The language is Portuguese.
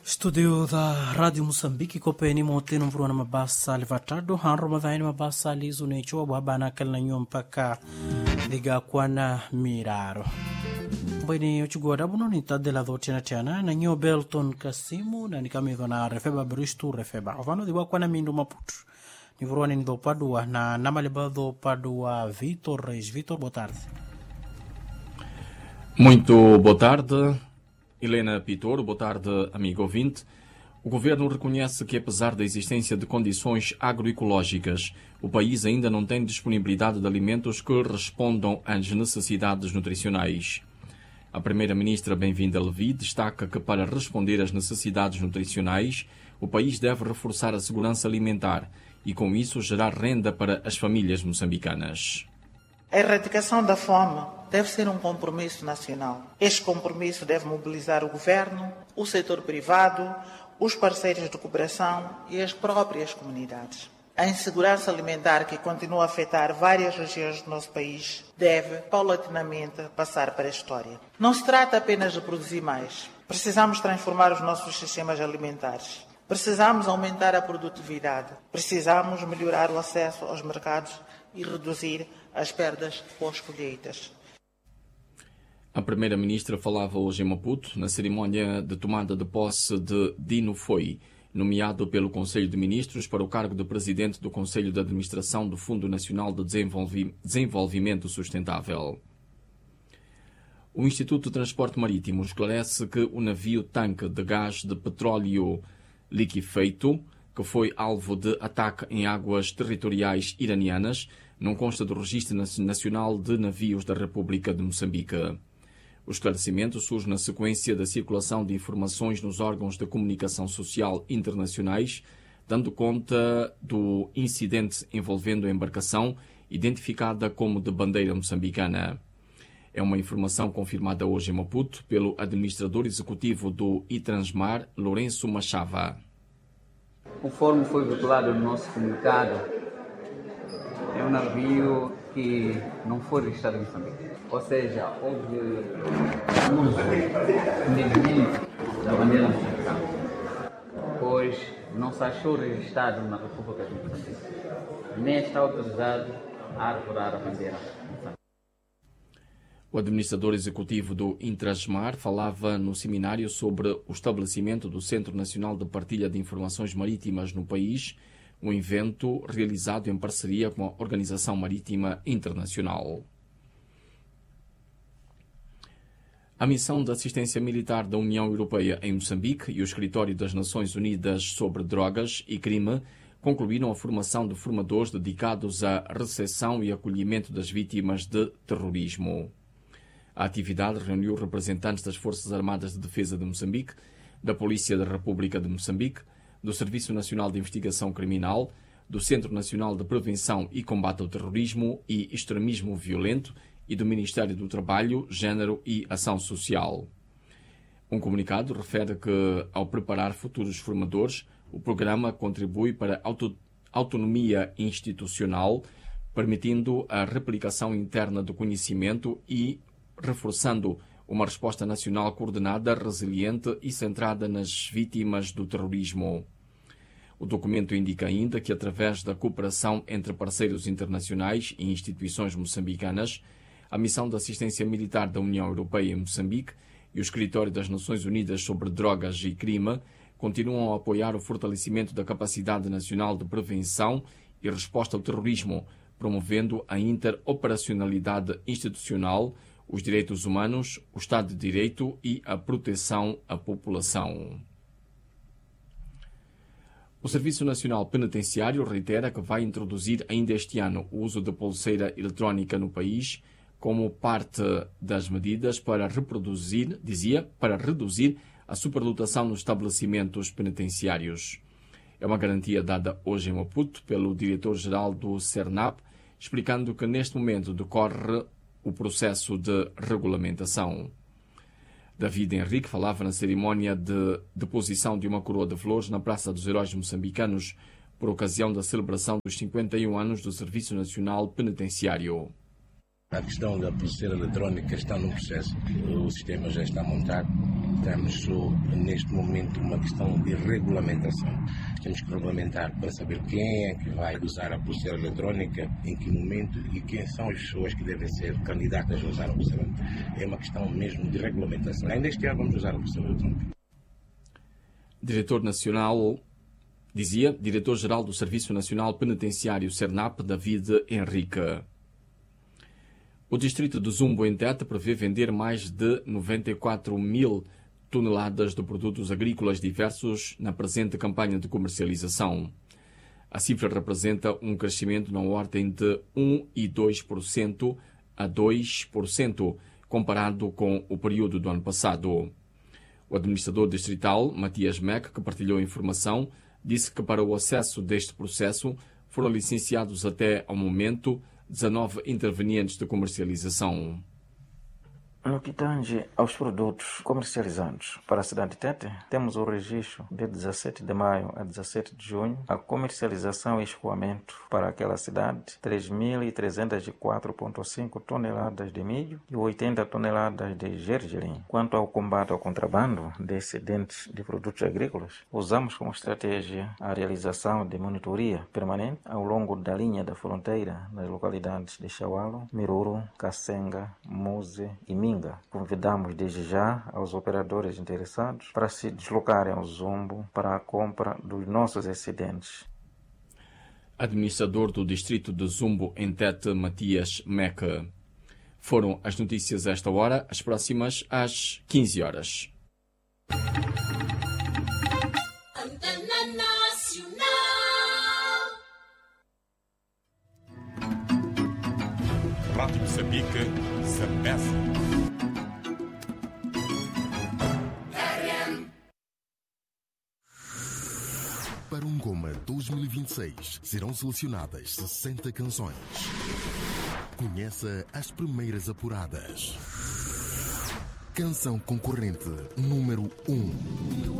Studio da Rádio Moçambique kopeni mote mvurua na mabasa livatado hanro madhaini mabasa lizu necho wabana kalna nyo mpaka liga kwana miraro mbweni ochugora buno ni tadela dhotina tiana na nyo Belton Kasimu na nikamidho na refeba bristu refeba ovano diwa kwana mindu Maputo ni mvurua ni ndo padua na namalebado padua Vitor Reis. Vitor, boa tarde. Muito boa tarde, Helena Pitor. Boa tarde, amigo ouvinte. O governo reconhece que, apesar da existência de condições agroecológicas, o país ainda não tem disponibilidade de alimentos que respondam às necessidades nutricionais. A primeira-ministra Bem-vinda Levi destaca que, para responder às necessidades nutricionais, o país deve reforçar a segurança alimentar e, com isso, gerar renda para as famílias moçambicanas. A erradicação da fome deve ser um compromisso nacional. Este compromisso deve mobilizar o governo, o setor privado, os parceiros de cooperação e as próprias comunidades. A insegurança alimentar, que continua a afetar várias regiões do nosso país, deve, paulatinamente, passar para a história. Não se trata apenas de produzir mais. Precisamos transformar os nossos sistemas alimentares. Precisamos aumentar a produtividade. Precisamos melhorar o acesso aos mercados e reduzir as perdas pós-colheitas. A primeira-ministra falava hoje em Maputo, na cerimónia de tomada de posse de Dino Foi, nomeado pelo Conselho de Ministros para o cargo de presidente do Conselho de Administração do Fundo Nacional de Desenvolvimento Sustentável. O Instituto de Transporte Marítimo esclarece que o navio-tanque de gás de petróleo liquefeito, que foi alvo de ataque em águas territoriais iranianas, não consta do Registro Nacional de Navios da República de Moçambique. O esclarecimento surge na sequência da circulação de informações nos órgãos de comunicação social internacionais, dando conta do incidente envolvendo a embarcação, identificada como de bandeira moçambicana. É uma informação confirmada hoje em Maputo pelo administrador executivo do Itransmar, Lourenço Machava. Conforme foi vinculado no nosso comunicado, é um navio que não foi registrado em Moçambique. Ou seja, houve uso indevido da bandeira moçambicana, pois não se achou registrado na República de Moçambique. Nem está autorizado a arvorar a bandeira moçambicana. O administrador executivo do Intrasmar falava no seminário sobre o estabelecimento do Centro Nacional de Partilha de Informações Marítimas no país, um evento realizado em parceria com a Organização Marítima Internacional. A Missão de Assistência Militar da União Europeia em Moçambique e o Escritório das Nações Unidas sobre Drogas e Crime concluíram a formação de formadores dedicados à recepção e acolhimento das vítimas de terrorismo. A atividade reuniu representantes das Forças Armadas de Defesa de Moçambique, da Polícia da República de Moçambique, do Serviço Nacional de Investigação Criminal, do Centro Nacional de Prevenção e Combate ao Terrorismo e Extremismo Violento e do Ministério do Trabalho, Gênero e Ação Social. Um comunicado refere que, ao preparar futuros formadores, o programa contribui para a autonomia institucional, permitindo a replicação interna do conhecimento e reforçando uma resposta nacional coordenada, resiliente e centrada nas vítimas do terrorismo. O documento indica ainda que, através da cooperação entre parceiros internacionais e instituições moçambicanas, a Missão de Assistência Militar da União Europeia em Moçambique e o Escritório das Nações Unidas sobre Drogas e Crime continuam a apoiar o fortalecimento da capacidade nacional de prevenção e resposta ao terrorismo, promovendo a interoperacionalidade institucional, os direitos humanos, o Estado de Direito e a proteção à população. O Serviço Nacional Penitenciário reitera que vai introduzir ainda este ano o uso de pulseira eletrónica no país como parte das medidas para reduzir a superlotação nos estabelecimentos penitenciários. É uma garantia dada hoje em Maputo pelo diretor-geral do CERNAP, explicando que neste momento decorre o processo de regulamentação. David Henrique falava na cerimónia de deposição de uma coroa de flores na Praça dos Heróis Moçambicanos por ocasião da celebração dos 51 anos do Serviço Nacional Penitenciário. A questão da pulseira eletrónica está no processo, o sistema já está montado. Estamos só, neste momento, uma questão de regulamentação. Temos que regulamentar para saber quem é que vai usar a pulseira eletrónica, em que momento e quem são as pessoas que devem ser candidatas a usar a pulseira eletrónica. É uma questão mesmo de regulamentação. Ainda este ano vamos usar a pulseira eletrónica. Diretor-Geral do Serviço Nacional Penitenciário Cernap, David Henrique. O distrito de Zumbo, em Tete, prevê vender mais de 94 mil toneladas de produtos agrícolas diversos na presente campanha de comercialização. A cifra representa um crescimento na ordem de 1,2% a 2%, comparado com o período do ano passado. O administrador distrital, Matias Meck, que partilhou a informação, disse que para o acesso deste processo foram licenciados até ao momento 19 intervenientes de comercialização. No que tange aos produtos comercializados para a cidade de Tete, temos o registro de 17 de maio a 17 de junho, a comercialização e escoamento para aquela cidade, 3.304,5 toneladas de milho e 80 toneladas de gergelim. Quanto ao combate ao contrabando de excedentes de produtos agrícolas, usamos como estratégia a realização de monitoria permanente ao longo da linha da fronteira nas localidades de Chaualo, Miruru, Kasenga, Muse e Minga. Convidamos desde já aos operadores interessados para se deslocarem ao Zumbo para a compra dos nossos excedentes. Administrador do distrito de Zumbo, em Tete, Matias Meca. Foram as notícias a esta hora, as próximas às 15 horas. Rádio Moçambique, Zambésia. Para um Goma 2026 serão selecionadas 60 canções. Conheça as primeiras apuradas. Canção concorrente número 1.